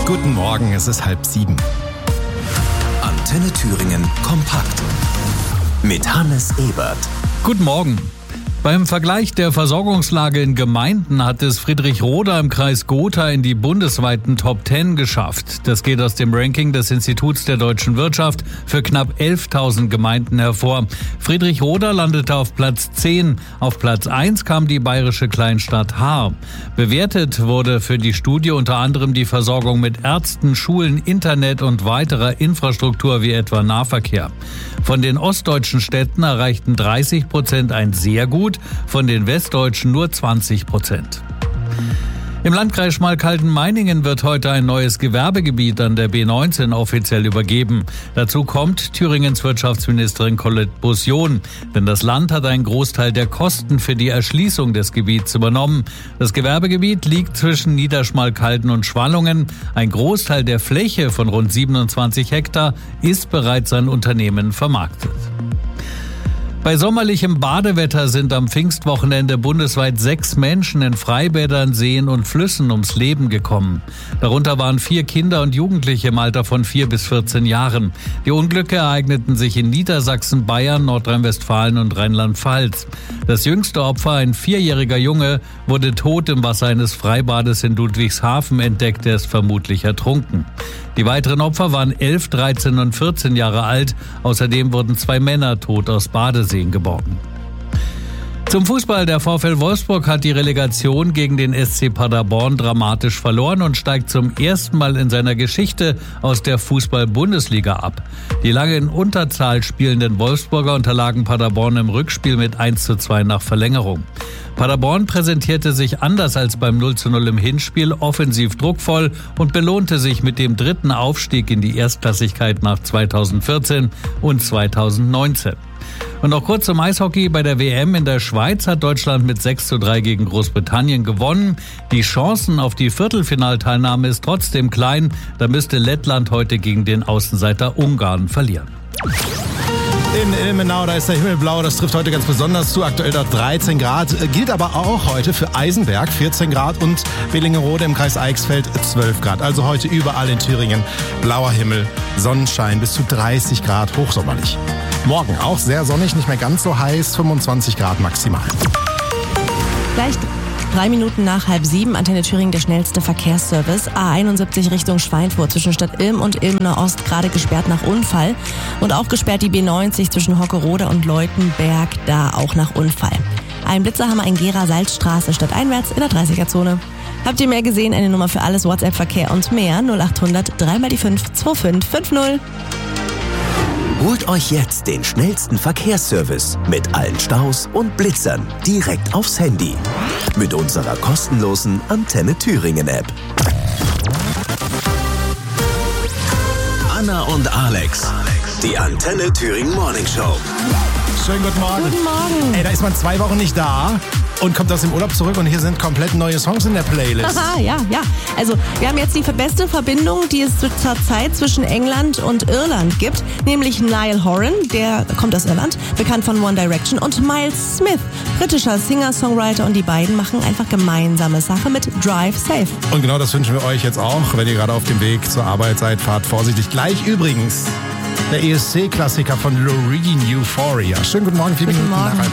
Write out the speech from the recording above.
Guten Morgen, es ist 6:30. Antenne Thüringen kompakt mit Hannes Ebert. Guten Morgen. Beim Vergleich der Versorgungslage in Gemeinden hat es Friedrich-Roda im Kreis Gotha in die bundesweiten Top 10 geschafft. Das geht aus dem Ranking des Instituts der deutschen Wirtschaft für knapp 11.000 Gemeinden hervor. Friedrich-Roda landete auf Platz 10. Auf Platz 1 kam die bayerische Kleinstadt Haar. Bewertet wurde für die Studie unter anderem die Versorgung mit Ärzten, Schulen, Internet und weiterer Infrastruktur wie etwa Nahverkehr. Von den ostdeutschen Städten erreichten 30% ein sehr gut, von den westdeutschen nur 20%. Im Landkreis Schmalkalden-Meiningen wird heute ein neues Gewerbegebiet an der B19 offiziell übergeben. Dazu kommt Thüringens Wirtschaftsministerin Colette Bussion. Denn das Land hat einen Großteil der Kosten für die Erschließung des Gebiets übernommen. Das Gewerbegebiet liegt zwischen Niederschmalkalden und Schwallungen. Ein Großteil der Fläche von rund 27 Hektar ist bereits an Unternehmen vermarktet. Bei sommerlichem Badewetter sind am Pfingstwochenende bundesweit 6 Menschen in Freibädern, Seen und Flüssen ums Leben gekommen. Darunter waren 4 Kinder und Jugendliche im Alter von 4 bis 14 Jahren. Die Unglücke ereigneten sich in Niedersachsen, Bayern, Nordrhein-Westfalen und Rheinland-Pfalz. Das jüngste Opfer, ein 4-jähriger Junge, wurde tot im Wasser eines Freibades in Ludwigshafen entdeckt. Er ist vermutlich ertrunken. Die weiteren Opfer waren 11, 13 und 14 Jahre alt. Außerdem wurden 2 Männer tot aus Badeseen geborgen. Zum Fußball. Der VfL Wolfsburg hat die Relegation gegen den SC Paderborn dramatisch verloren und steigt zum ersten Mal in seiner Geschichte aus der Fußball-Bundesliga ab. Die lange in Unterzahl spielenden Wolfsburger unterlagen Paderborn im Rückspiel mit 1:2 nach Verlängerung. Paderborn präsentierte sich anders als beim 0:0 im Hinspiel, offensiv druckvoll und belohnte sich mit dem 3. Aufstieg in die Erstklassigkeit nach 2014 und 2019. Und noch kurz zum Eishockey. Bei der WM in der Schweiz hat Deutschland mit 6:3 gegen Großbritannien gewonnen. Die Chancen auf die Viertelfinalteilnahme ist trotzdem klein. Da müsste Lettland heute gegen den Außenseiter Ungarn verlieren. In Ilmenau, da ist der Himmel blau, das trifft heute ganz besonders zu. Aktuell dort 13 Grad, gilt aber auch heute für Eisenberg 14 Grad und Bellingerode im Kreis Eichsfeld 12 Grad. Also heute überall in Thüringen blauer Himmel, Sonnenschein bis zu 30 Grad, hochsommerlich. Morgen auch sehr sonnig, nicht mehr ganz so heiß, 25 Grad maximal. Gleich 3 Minuten nach 6:30, Antenne Thüringen, der schnellste Verkehrsservice. A71 Richtung Schweinfurt zwischen Stadt Ilm und Ilmenau Ost gerade gesperrt nach Unfall. Und auch gesperrt die B90 zwischen Hockerode und Leutenberg, da auch nach Unfall. Ein Blitzerhammer in Gera-Salzstraße stadteinwärts in der 30er-Zone. Habt ihr mehr gesehen? Eine Nummer für alles, WhatsApp-Verkehr und mehr. 0800 3x5 2550. Holt euch jetzt den schnellsten Verkehrsservice mit allen Staus und Blitzern direkt aufs Handy. Mit unserer kostenlosen Antenne Thüringen App. Anna und Alex, die Antenne Thüringen Morning Show. Schönen guten Morgen. Guten Morgen. Ey, da ist man 2 Wochen nicht da und kommt aus dem Urlaub zurück und hier sind komplett neue Songs in der Playlist. Haha, ja. Also, wir haben jetzt die beste Verbindung, die es zurzeit zwischen England und Irland gibt, nämlich Niall Horan, der kommt aus Irland, bekannt von One Direction, und Miles Smith, britischer Singer-Songwriter, und die beiden machen einfach gemeinsame Sache mit Drive Safe. Und genau das wünschen wir euch jetzt auch, wenn ihr gerade auf dem Weg zur Arbeit seid, fahrt vorsichtig. Gleich übrigens der ESC-Klassiker von Loreen, Euphoria. Schönen guten Morgen, 4 Minuten nach 6:30.